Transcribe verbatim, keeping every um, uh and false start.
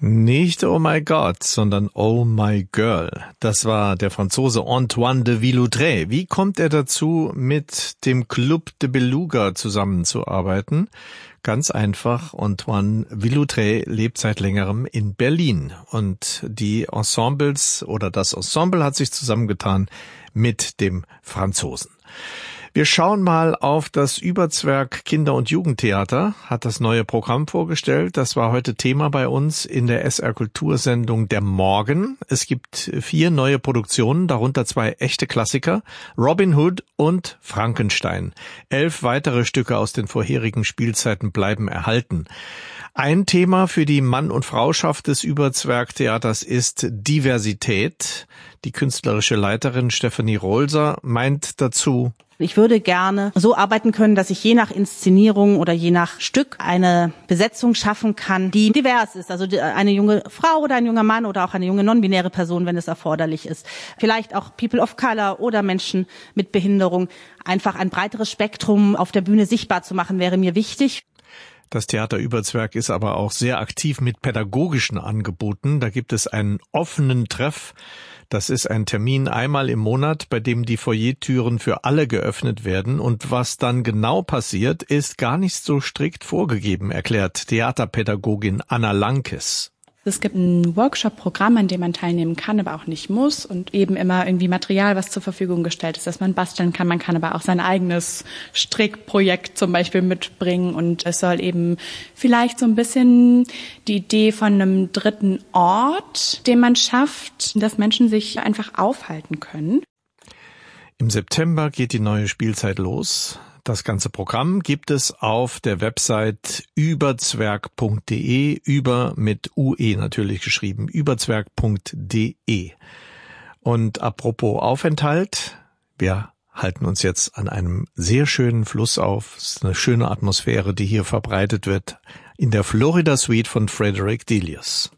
Nicht Oh My God, sondern Oh My Girl. Das war der Franzose Antoine de Villoutré. Wie kommt er dazu, mit dem Club de Beluga zusammenzuarbeiten? Ganz einfach, Antoine Villoutré lebt seit längerem in Berlin und die Ensembles oder das Ensemble hat sich zusammengetan mit dem Franzosen. Wir schauen mal auf das Überzwerg Kinder- und Jugendtheater, hat das neue Programm vorgestellt. Das war heute Thema bei uns in der S R-Kultursendung Der Morgen. Es gibt vier neue Produktionen, darunter zwei echte Klassiker, Robin Hood und Frankenstein. Elf weitere Stücke aus den vorherigen Spielzeiten bleiben erhalten. Ein Thema für die Mann- und Frauschaft des Überzwergtheaters ist Diversität. Die künstlerische Leiterin Stefanie Rohlser meint dazu: Ich würde gerne so arbeiten können, dass ich je nach Inszenierung oder je nach Stück eine Besetzung schaffen kann, die divers ist. Also eine junge Frau oder ein junger Mann oder auch eine junge non-binäre Person, wenn es erforderlich ist. Vielleicht auch People of Color oder Menschen mit Behinderung. Einfach ein breiteres Spektrum auf der Bühne sichtbar zu machen, wäre mir wichtig. Das Theater Überzwerg ist aber auch sehr aktiv mit pädagogischen Angeboten. Da gibt es einen offenen Treff. Das ist ein Termin einmal im Monat, bei dem die Foyertüren für alle geöffnet werden. Und was dann genau passiert, ist gar nicht so strikt vorgegeben, erklärt Theaterpädagogin Anna Lankes. Es gibt ein Workshop-Programm, an dem man teilnehmen kann, aber auch nicht muss und eben immer irgendwie Material, was zur Verfügung gestellt ist, dass man basteln kann. Man kann aber auch sein eigenes Strickprojekt zum Beispiel mitbringen und es soll eben vielleicht so ein bisschen die Idee von einem dritten Ort, den man schafft, dass Menschen sich einfach aufhalten können. Im September geht die neue Spielzeit los. Das ganze Programm gibt es auf der Website überzwerg punkt de, über mit U E natürlich geschrieben, überzwerg punkt de. Und apropos Aufenthalt, wir halten uns jetzt an einem sehr schönen Fluss auf. Es ist eine schöne Atmosphäre, die hier verbreitet wird, in der Florida Suite von Frederick Delius.